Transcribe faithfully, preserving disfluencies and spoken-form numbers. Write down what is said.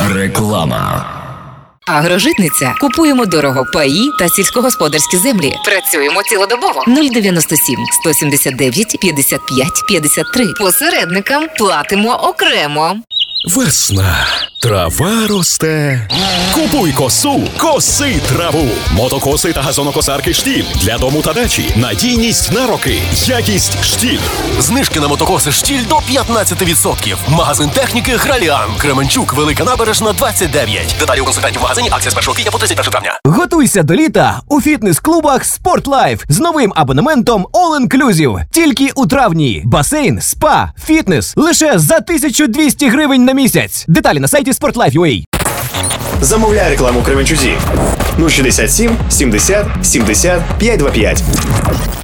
Реклама. Агрожитниця. Купуємо дорого паї та сільськогосподарські землі. Працюємо цілодобово. нуль дев'яносто сім сто сімдесят дев'ять п'ятдесят п'ять п'ятдесят три. Посередникам платимо окремо. Весна. Трава росте. Купуй косу, коси траву. Мотокоси та газонокосарки «Штіль» для дому та дачі. Надійність на роки. Якість «Штіль». Знижки на мотокоси «Штіль» до п'ятнадцять відсотків. Магазин техніки «Граліан». Кременчук, Велика Набережна, двадцять дев'ять. Деталі у консультантів в магазині. Акція з першого квітня по тридцять перше травня. Готуйся до літа у фітнес-клубах «Спортлайф» з новим абонементом All Inclusive. Тільки у травні. Басейн, спа, фітнес. Лише за тисячу двісті гривень на місяць. Деталі на сайті спортлайф крапка ю а. Замовляй рекламу Кременчузі. нуль шістдесят сім сімдесят сімдесят п'ятсот двадцять п'ять.